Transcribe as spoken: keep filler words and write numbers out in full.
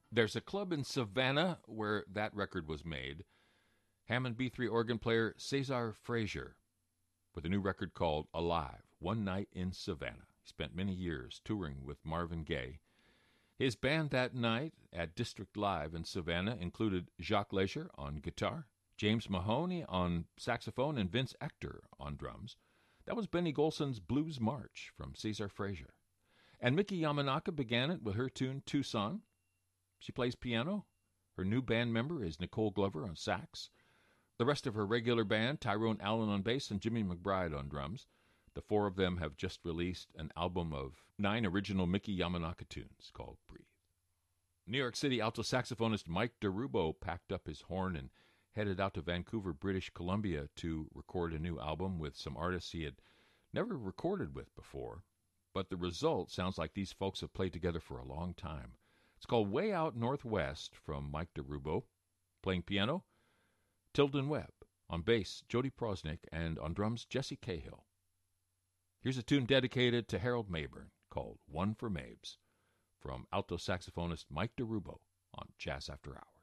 There's a club in Savannah where that record was made. Hammond B three organ player Cesar Frazier with a new record called Alive, One Night in Savannah. He spent many years touring with Marvin Gaye. His band that night at District Live in Savannah included Jacques Leisure on guitar, James Mahoney on saxophone, and Vince Ector on drums. That was Benny Golson's Blues March from Cesar Frazier. And Miki Yamanaka began it with her tune Tucson. She plays piano. Her new band member is Nicole Glover on sax. The rest of her regular band, Tyrone Allen on bass and Jimmy McBride on drums. The four of them have just released an album of nine original Miki Yamanaka tunes called Breathe. New York City alto saxophonist Mike DeRubo packed up his horn and headed out to Vancouver, British Columbia to record a new album with some artists he had never recorded with before. But the result sounds like these folks have played together for a long time. It's called Way Out Northwest from Mike DeRubo. Playing piano, Tilden Webb. On bass, Jody Prosnick. And on drums, Jesse Cahill. Here's a tune dedicated to Harold Mayburn called One for Mabes from alto saxophonist Mike DeRubo on Jazz After Hours.